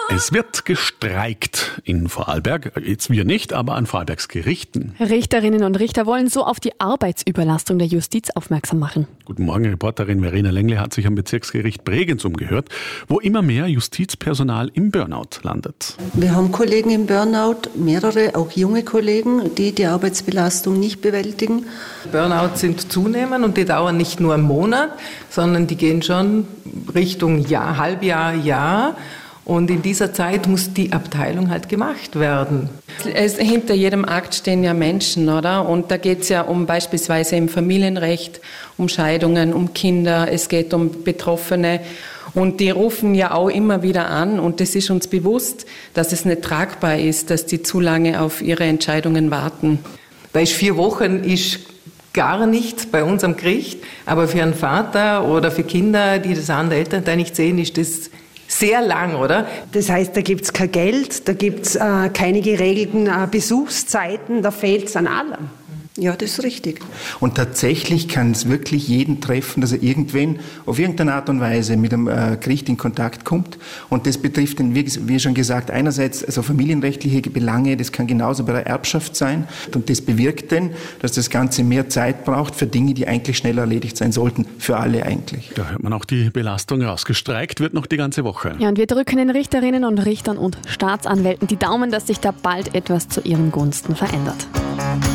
Es wird gestreikt in Vorarlberg. Jetzt wir nicht, aber an Vorarlbergs Gerichten. Richterinnen und Richter wollen so auf die Arbeitsüberlastung der Justiz aufmerksam machen. Guten Morgen, Reporterin Verena Lengle hat sich am Bezirksgericht Bregenz umgehört, wo immer mehr Justizpersonal im Burnout landet. Wir haben Kollegen im Burnout, mehrere, auch junge Kollegen, die die Arbeitsbelastung nicht bewältigen. Burnouts sind zunehmend und die dauern nicht nur einen Monat, sondern die gehen schon Richtung Jahr, Halbjahr, Jahr. Und in dieser Zeit muss die Abteilung halt gemacht werden. Hinter jedem Akt stehen ja Menschen, oder? Und da geht es ja um beispielsweise im Familienrecht, um Scheidungen, um Kinder, es geht um Betroffene. Und die rufen ja auch immer wieder an und es ist uns bewusst, dass es nicht tragbar ist, dass die zu lange auf ihre Entscheidungen warten. Da ist 4 Wochen gar nichts bei uns am Gericht, aber für einen Vater oder für Kinder, die das andere Elternteil nicht sehen, ist das sehr lang, oder? Das heißt, da gibt es kein Geld, da gibt es keine geregelten Besuchszeiten, da fehlt es an allem. Ja, das ist richtig. Und tatsächlich kann es wirklich jeden treffen, dass er irgendwann auf irgendeine Art und Weise mit dem Gericht in Kontakt kommt. Und das betrifft, wie schon gesagt, einerseits also familienrechtliche Belange, das kann genauso bei der Erbschaft sein. Und das bewirkt dann, dass das Ganze mehr Zeit braucht für Dinge, die eigentlich schneller erledigt sein sollten. Für alle eigentlich. Da hört man auch die Belastung raus. Gestreikt wird noch die ganze Woche. Ja, und wir drücken den Richterinnen und Richtern und Staatsanwälten die Daumen, dass sich da bald etwas zu ihren Gunsten verändert.